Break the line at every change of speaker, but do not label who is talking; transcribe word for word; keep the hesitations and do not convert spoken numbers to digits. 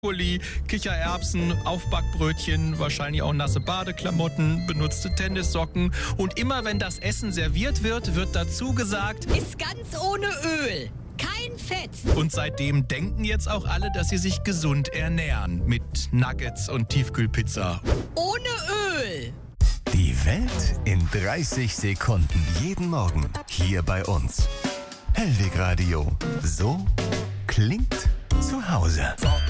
Brokkoli, Kichererbsen, Aufbackbrötchen, wahrscheinlich auch nasse Badeklamotten, benutzte Tennissocken. Und immer wenn das Essen serviert wird, wird dazu gesagt,
ist ganz ohne Öl. Kein Fett.
Und seitdem denken jetzt auch alle, dass sie sich gesund ernähren. Mit Nuggets und Tiefkühlpizza.
Ohne Öl.
Die Welt in dreißig Sekunden. Jeden Morgen hier bei uns. Hellweg Radio. So klingt zu Hause.